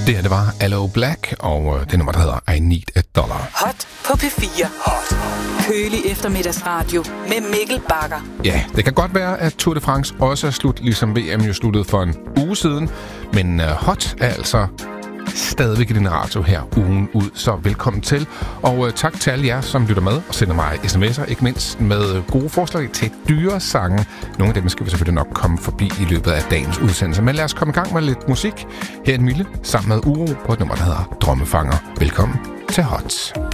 Det her, det var Aloe Black, og det nummer, der hedder I Need a Dollar. Hot på P4. Hot. Kølig eftermiddagsradio med Mikkel Bagger. Ja, det kan godt være, at Tour de France også er slut, ligesom VM jo sluttede for en uge siden. Men hot er altså stadigvæk i din radio her ugen ud, så velkommen til. Og tak til alle jer, som lytter med og sender mig sms'er, ikke mindst med gode forslag til dyre sange. Nogle af dem skal vi selvfølgelig nok komme forbi i løbet af dagens udsendelse. Men lad os komme i gang med lidt musik. Her er Mille sammen med Uro på et nummer, der hedder Drømmefanger. Velkommen til Hot.